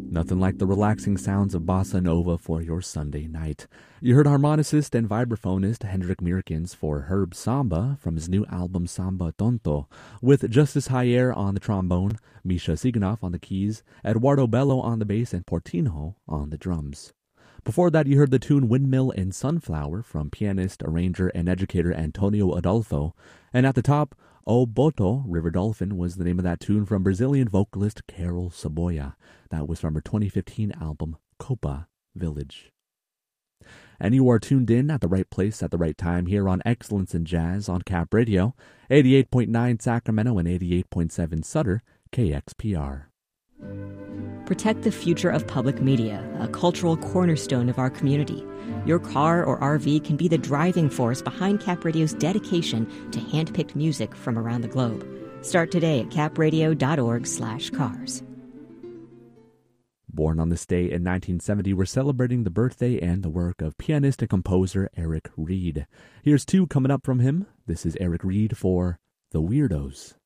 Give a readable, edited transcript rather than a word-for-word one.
Nothing like the relaxing sounds of bossa nova for your Sunday night. You heard harmonicist and vibraphonist Hendrik Meerkens for Herb Samba from his new album Samba Tonto, with Justice Javier on the trombone, Misha Siganoff on the keys, Eduardo Bello on the bass, and Portinho on the drums. Before that, you heard the tune Windmill and Sunflower from pianist, arranger, and educator Antonio Adolfo. And at the top, O Boto, River Dolphin, was the name of that tune from Brazilian vocalist Carol Saboia. That was from her 2015 album, Copa Village. And you are tuned in at the right place at the right time here on Excellence in Jazz on Cap Radio, 88.9 Sacramento and 88.7 Sutter, KXPR. Protect the future of public media, a cultural cornerstone of our community. Your car or RV can be the driving force behind Cap Radio's dedication to hand-picked music from around the globe. Start today at capradio.org/cars. Born on this day in 1970, we're celebrating the birthday and the work of pianist and composer Eric Reed. Here's two coming up from him. This is Eric Reed for The Weirdos.